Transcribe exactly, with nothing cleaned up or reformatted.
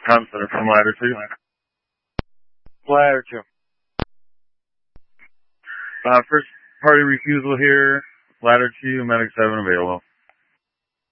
Con Center from ladder two. Ladder two. Uh, first party refusal here. Ladder two, medic seven available.